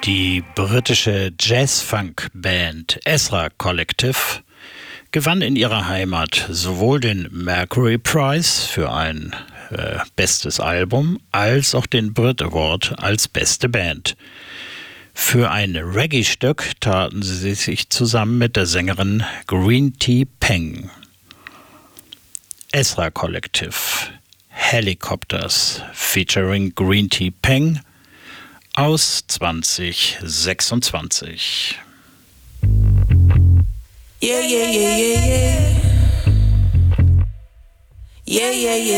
Die britische Jazz-Funk-Band Ezra Collective gewann in ihrer Heimat sowohl den Mercury Prize für ein bestes Album als auch den Brit Award als beste Band. Für ein Reggae-Stück taten sie sich zusammen mit der Sängerin Green Tea Peng. Ezra Collective Helicopters featuring Green Tea Peng aus 2026. Yeah, yeah, yeah, yeah, yeah. Yeah, yeah, yeah.